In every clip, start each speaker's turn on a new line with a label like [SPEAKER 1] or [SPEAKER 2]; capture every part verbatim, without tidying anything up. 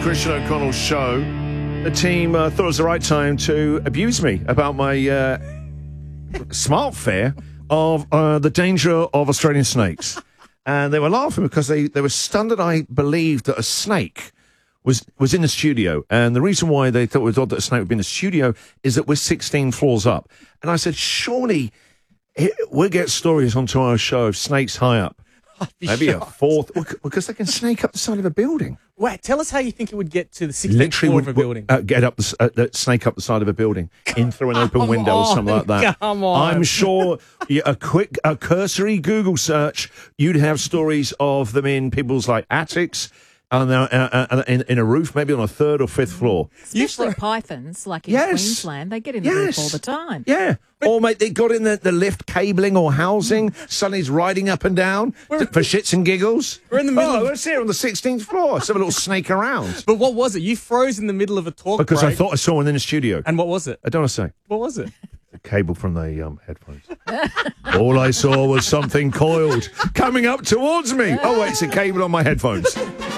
[SPEAKER 1] Christian O'Connell show. The team uh, thought it was the right time to abuse me about my uh, smart fear of uh, the danger of Australian snakes. And they were laughing because they, they were stunned that I believed that a snake was was in the studio. And the reason why they thought it was odd that a snake would be in the studio is that we're sixteen floors up. And I said, surely it, we'll get stories onto our show of snakes high up. Maybe shocked. a fourth, because they can snake up the side of a building.
[SPEAKER 2] Wait, tell us how you think it would get to the sixteenth floor
[SPEAKER 1] would,
[SPEAKER 2] of a building.
[SPEAKER 1] Uh, get up the, uh, the snake up the side of a building, in through an open window
[SPEAKER 2] on,
[SPEAKER 1] or something like that.
[SPEAKER 2] Come on.
[SPEAKER 1] I'm sure a quick, a cursory Google search, you'd have stories of them in people's like attics, and uh, uh, uh, in, in a roof, maybe on a third or fifth floor.
[SPEAKER 3] Especially fr- pythons, like in
[SPEAKER 1] yes.
[SPEAKER 3] Queensland, they get in the
[SPEAKER 1] yes.
[SPEAKER 3] roof all the time.
[SPEAKER 1] Yeah. But or mate, they got in the, the lift cabling or housing. Suddenly he's riding up and down for shits and giggles.
[SPEAKER 2] We're in the middle.
[SPEAKER 1] Oh,
[SPEAKER 2] of...
[SPEAKER 1] it's here on the sixteenth floor. Let's have a little snake around.
[SPEAKER 2] But what was it? You froze in the middle of a talk
[SPEAKER 1] Because
[SPEAKER 2] break.
[SPEAKER 1] I thought I saw one in the studio.
[SPEAKER 2] And what was it?
[SPEAKER 1] I don't want to say.
[SPEAKER 2] What was it?
[SPEAKER 1] The cable from the um, headphones. All I saw was something coiled coming up towards me. Oh, wait, it's a cable on my headphones.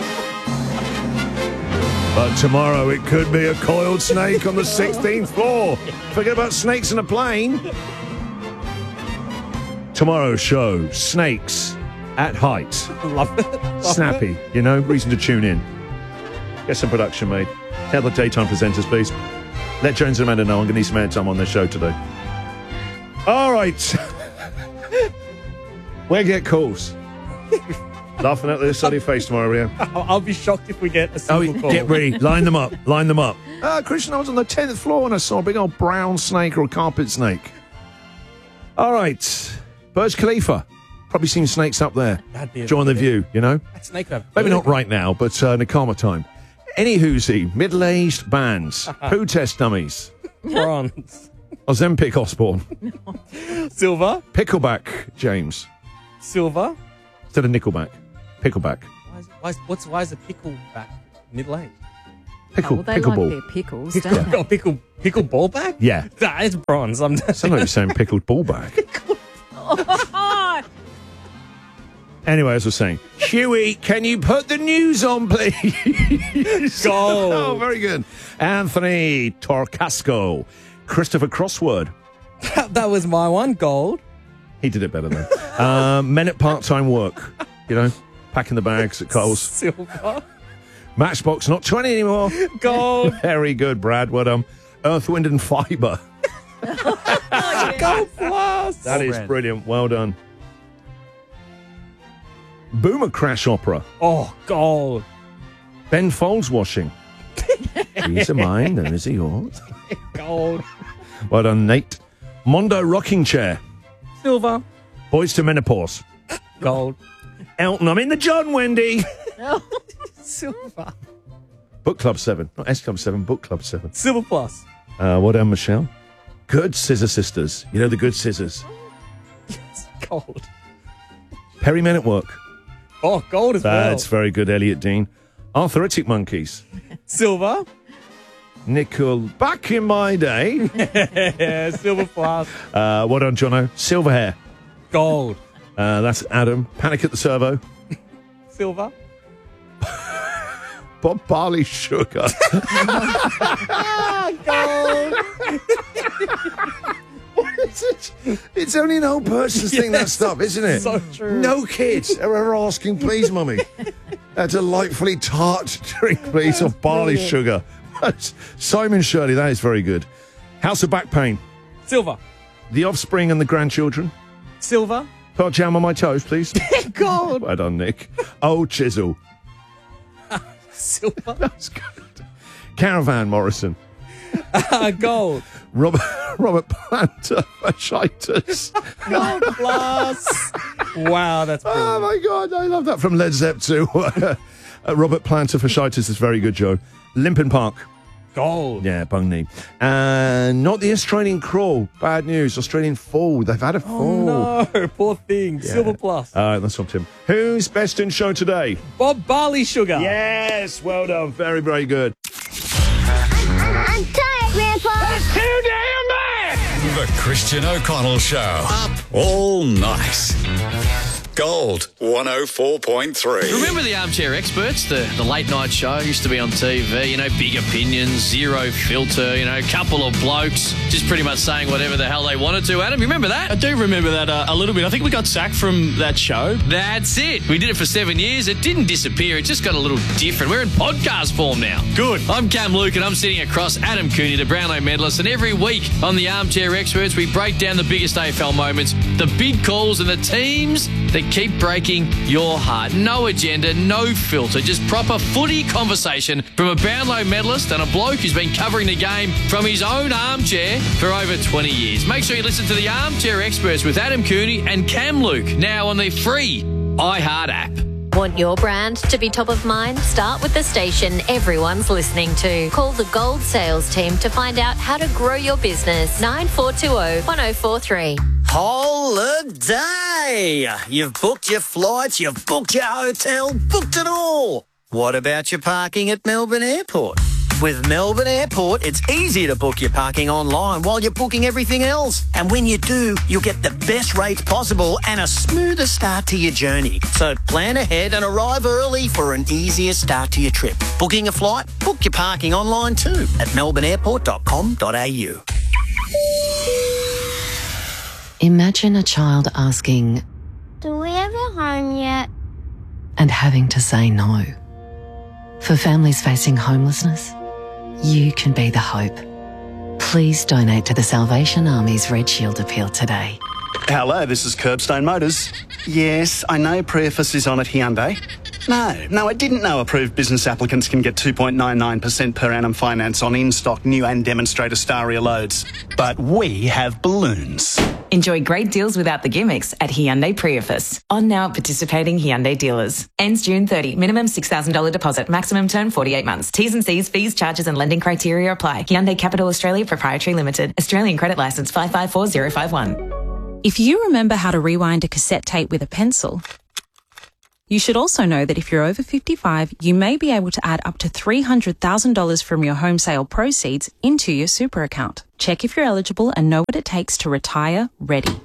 [SPEAKER 1] But tomorrow it could be a coiled snake on the sixteenth floor. Forget about snakes in a plane. Tomorrow's show, snakes at height.
[SPEAKER 2] Love it. Love
[SPEAKER 1] Snappy,
[SPEAKER 2] it.
[SPEAKER 1] you know, reason to tune in. Get some production made. Tell the daytime presenters, please. Let Jones and Amanda know I'm going to need some airtime on their show today. All right. We'll get calls. Laughing at this sunny face tomorrow, Rio.
[SPEAKER 2] I'll, I'll be shocked if we get a single
[SPEAKER 1] Oh,
[SPEAKER 2] call.
[SPEAKER 1] get ready. Line them up. Line them up. Uh, Christian, I was on the tenth floor and I saw a big old brown snake or a carpet snake. All right. Burj Khalifa. Probably seen snakes up there.
[SPEAKER 2] That'd be a
[SPEAKER 1] Join the view, you know?
[SPEAKER 2] That snake would have
[SPEAKER 1] Maybe not right now, but uh, in a calmer time. Any whoosie, middle-aged bands, poo test dummies,
[SPEAKER 2] bronze.
[SPEAKER 1] Ozempic Osborne,
[SPEAKER 2] Silver.
[SPEAKER 1] Pickleback James.
[SPEAKER 2] Silver.
[SPEAKER 1] Instead of Nickelback. Pickleback.
[SPEAKER 2] Why is, why is, what's, why is a pickle back middle age?
[SPEAKER 1] Pickle,
[SPEAKER 3] oh, well, they
[SPEAKER 1] pickleball.
[SPEAKER 3] like their pickles,
[SPEAKER 2] Pickle,
[SPEAKER 3] don't they?
[SPEAKER 2] oh, pickle, pickle ball back?
[SPEAKER 1] Yeah.
[SPEAKER 2] That is bronze. I'm
[SPEAKER 1] Sounds like you're saying pickled ball back.
[SPEAKER 3] Oh,
[SPEAKER 1] Anyway, as I was saying, Huey, can you put the news on, please?
[SPEAKER 2] Gold.
[SPEAKER 1] Oh, very good. Anthony Torcasco. Christopher Crossword.
[SPEAKER 2] That was my one. Gold.
[SPEAKER 1] He did it better, though. um, men at part-time work. You know, packing the bags at Coles.
[SPEAKER 2] Silver.
[SPEAKER 1] Matchbox, not twenty anymore.
[SPEAKER 2] Gold.
[SPEAKER 1] Very good, Brad. Well done. Earth, Wind and Fibre.
[SPEAKER 2] Gold plus.
[SPEAKER 1] That is brilliant. Well done. Boomer Crash Opera.
[SPEAKER 2] Oh, gold.
[SPEAKER 1] Ben Folds washing. These are mine, those are yours.
[SPEAKER 2] Gold.
[SPEAKER 1] Well done, Nate. Mondo Rocking Chair.
[SPEAKER 2] Silver.
[SPEAKER 1] Boys to Menopause.
[SPEAKER 2] Gold.
[SPEAKER 1] Elton, I'm in the John, Wendy.
[SPEAKER 2] Silver.
[SPEAKER 1] Book Club seven. Not S Club seven, Book Club seven.
[SPEAKER 2] Silver plus.
[SPEAKER 1] Uh, well done, Michelle. Good Scissor Sisters. You know the good scissors.
[SPEAKER 2] Gold.
[SPEAKER 1] Perry Men at Work.
[SPEAKER 2] Oh, gold as
[SPEAKER 1] That's
[SPEAKER 2] well.
[SPEAKER 1] very good, Elliot Dean. Arthritic Monkeys.
[SPEAKER 2] Silver.
[SPEAKER 1] Nickel. Back in my day.
[SPEAKER 2] Yeah, silver plus.
[SPEAKER 1] Uh, well done, Jono. Silver Hair.
[SPEAKER 2] Gold.
[SPEAKER 1] Uh, that's Adam. Panic at the Servo.
[SPEAKER 2] Silver.
[SPEAKER 1] Bob Barley Sugar.
[SPEAKER 2] Gold.
[SPEAKER 1] What is it? It's only an old person's thing, that
[SPEAKER 2] Yes,
[SPEAKER 1] stuff, isn't it?
[SPEAKER 2] so true.
[SPEAKER 1] No kids are ever asking, please, mummy. A delightfully tart drink, please, of barley
[SPEAKER 2] Brilliant.
[SPEAKER 1] sugar. Simon Shirley, that is very good. House of Back Pain.
[SPEAKER 2] Silver.
[SPEAKER 1] The Offspring and the Grandchildren.
[SPEAKER 2] Silver.
[SPEAKER 1] Put jam on my toes, please.
[SPEAKER 2] Gold.
[SPEAKER 1] Well done, Nick. Old Chisel.
[SPEAKER 2] Silver.
[SPEAKER 1] That's good. Caravan Morrison.
[SPEAKER 2] Uh, gold.
[SPEAKER 1] Robert, Robert Planter. Fasciitis.
[SPEAKER 2] Gold plus. Wow, that's brilliant.
[SPEAKER 1] Oh, my God. I love that from Led Zepp too. uh, Robert Planter. Fasciitis is very good, Joe. Limpin Park.
[SPEAKER 2] Gold.
[SPEAKER 1] Yeah, bung knee. And not the Australian crawl. Bad news. Australian fall. They've had a fall.
[SPEAKER 2] Oh, no. Poor thing.
[SPEAKER 1] Yeah.
[SPEAKER 2] Silver plus.
[SPEAKER 1] All right, that's on Tim. Who's best in show today?
[SPEAKER 2] Bob Barley Sugar.
[SPEAKER 1] Yes, well done. Very, very good.
[SPEAKER 4] I'm tired, Grandpa.
[SPEAKER 5] That's too damn bad! The Christian O'Connell Show. Up all night. Gold one oh four point three.
[SPEAKER 6] Remember the Armchair Experts, the, the late night show used to be on T V, you know, big opinions, zero filter, you know, a couple of blokes just pretty much saying whatever the hell they wanted to. Adam, you remember that?
[SPEAKER 2] I do remember that uh, a little bit. I think we got sacked from that show.
[SPEAKER 6] That's it. We did it for seven years. It didn't disappear. It just got a little different. We're in podcast form now.
[SPEAKER 2] Good.
[SPEAKER 6] I'm Cam Luke and I'm sitting across Adam Cooney, the Brownlow medalist, and every week on the Armchair Experts, we break down the biggest A F L moments, the big calls and the teams that keep breaking your heart. No agenda, no filter, just proper footy conversation from a Brownlow medalist and a bloke who's been covering the game from his own armchair for over twenty years. Make sure you listen to the Armchair Experts with Adam Cooney and Cam Luke now on the free iHeart app.
[SPEAKER 7] Want your brand to be top of mind? Start with the station everyone's listening to. Call the Gold Sales team to find out how to grow your business. nine four two zero, one zero four three.
[SPEAKER 8] Holiday! You've booked your flights, you've booked your hotel, booked it all. What about your parking at Melbourne Airport? With Melbourne Airport, it's easy to book your parking online while you're booking everything else. And when you do, you'll get the best rates possible and a smoother start to your journey. So plan ahead and arrive early for an easier start to your trip. Booking a flight? Book your parking online too at melbourne airport dot com dot a u.
[SPEAKER 9] Imagine a child asking,
[SPEAKER 4] Do we have a home yet?
[SPEAKER 9] and having to say no. For families facing homelessness, you can be the hope. Please donate to the Salvation Army's Red Shield appeal today.
[SPEAKER 10] Hello, this is Curbstone Motors. Yes, I know Preface is on at Hyundai. No, no, I didn't know approved business applicants can get two point nine nine percent per annum finance on in-stock new and demonstrator Staria loads. But we have balloons.
[SPEAKER 11] Enjoy great deals without the gimmicks at Hyundai Preface. On now at participating Hyundai dealers. Ends June thirtieth. Minimum six thousand dollars deposit. Maximum term forty-eight months. T's and C's, fees, charges and lending criteria apply. Hyundai Capital Australia Proprietary Limited. Australian Credit Licence five five four zero five one.
[SPEAKER 12] If you remember how to rewind a cassette tape with a pencil, you should also know that if you're over fifty-five, you may be able to add up to three hundred thousand dollars from your home sale proceeds into your super account. Check if you're eligible and know what it takes to retire ready.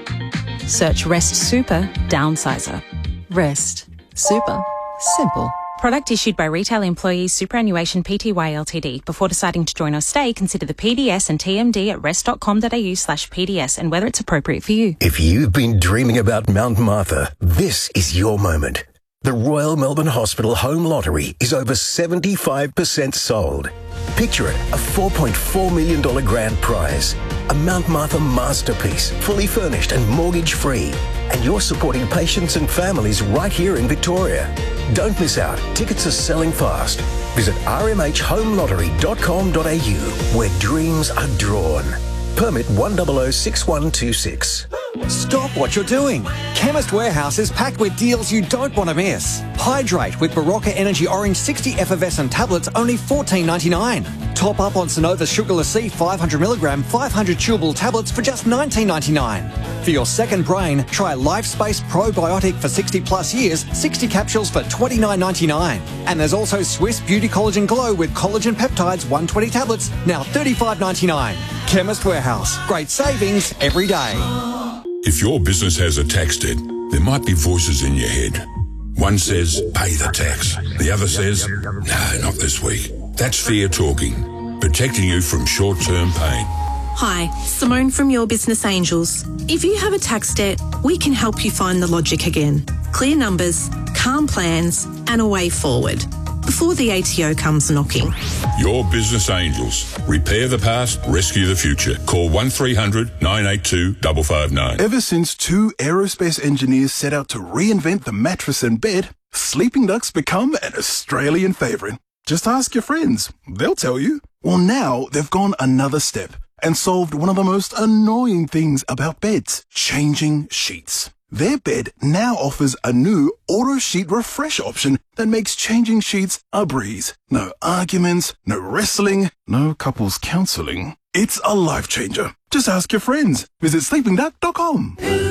[SPEAKER 12] Search Rest Super Downsizer.
[SPEAKER 9] Rest. Super. Simple.
[SPEAKER 12] Product issued by Retail Employees Superannuation Pty Ltd. Before deciding to join or stay, consider the P D S and T M D at rest dot com dot a u slash P D S and whether it's appropriate for you.
[SPEAKER 13] If you've been dreaming about Mount Martha, this is your moment. The Royal Melbourne Hospital Home Lottery is over seventy-five percent sold. Picture it, a four point four million dollars grand prize. A Mount Martha masterpiece, fully furnished and mortgage-free. And you're supporting patients and families right here in Victoria. Don't miss out. Tickets are selling fast. Visit r m h home lottery dot com dot a u, where dreams are drawn. Permit one zero zero six one two six.
[SPEAKER 14] Stop what you're doing. Chemist Warehouse is packed with deals you don't want to miss. Hydrate with Barocca Energy Orange sixty effervescent tablets, only fourteen ninety-nine. Top up on Sonova Sugarless C five hundred milligram, five hundred chewable tablets for just nineteen ninety-nine. For your second brain, try LifeSpace Probiotic for sixty plus years, sixty capsules for twenty-nine ninety-nine. And there's also Swiss Beauty Collagen Glow with collagen peptides, one hundred twenty tablets, now thirty-five ninety-nine. Chemist Warehouse. Great savings every day.
[SPEAKER 15] If your business has a tax debt, there might be voices in your head. One says, pay the tax. The other says, no, not this week. That's fear talking, protecting you from short-term pain.
[SPEAKER 16] Hi, Simone from Your Business Angels. If you have a tax debt, we can help you find the logic again. Clear numbers, calm plans, and a way forward before the A T O comes knocking.
[SPEAKER 15] Your Business Angels. Repair the past, rescue the future. Call one three hundred nine eight two five five nine.
[SPEAKER 17] Ever since two aerospace engineers set out to reinvent the mattress and bed, sleeping ducks become an Australian favourite. Just ask your friends. They'll tell you. Well, now they've gone another step and solved one of the most annoying things about beds, changing sheets. Their bed now offers a new auto sheet refresh option that makes changing sheets a breeze. No arguments, no wrestling, no couples counselling. It's a life changer. Just ask your friends. Visit sleeping duck dot com.